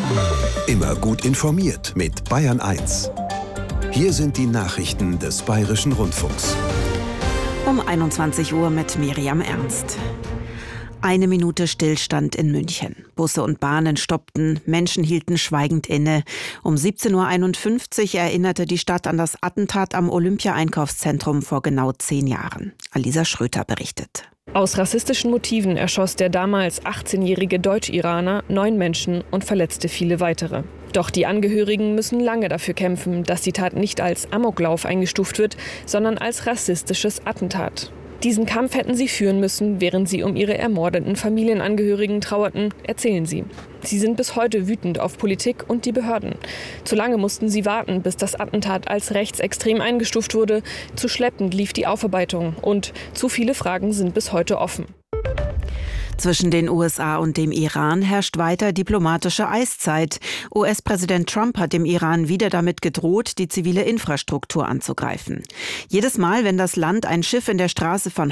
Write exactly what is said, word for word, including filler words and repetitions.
Immer gut informiert mit Bayern eins. Hier sind die Nachrichten des Bayerischen Rundfunks. Um einundzwanzig Uhr mit Miriam Ernst. Eine Minute Stillstand in München. Busse und Bahnen stoppten, Menschen hielten schweigend inne. Um siebzehn Uhr einundfünfzig erinnerte die Stadt an das Attentat am Olympia-Einkaufszentrum vor genau zehn Jahren. Alisa Schröter berichtet. Aus rassistischen Motiven erschoss der damals achtzehnjährige Deutsch-Iraner neun Menschen und verletzte viele weitere. Doch die Angehörigen müssen lange dafür kämpfen, dass die Tat nicht als Amoklauf eingestuft wird, sondern als rassistisches Attentat. Diesen Kampf hätten sie führen müssen, während sie um ihre ermordeten Familienangehörigen trauerten, erzählen sie. Sie sind bis heute wütend auf Politik und die Behörden. Zu lange mussten sie warten, bis das Attentat als rechtsextrem eingestuft wurde. Zu schleppend lief die Aufarbeitung und zu viele Fragen sind bis heute offen. Zwischen den U S A und dem Iran herrscht weiter diplomatische Eiszeit. U S-Präsident Trump hat dem Iran wieder damit gedroht, die zivile Infrastruktur anzugreifen. Jedes Mal, wenn das Land ein Schiff in der Straße von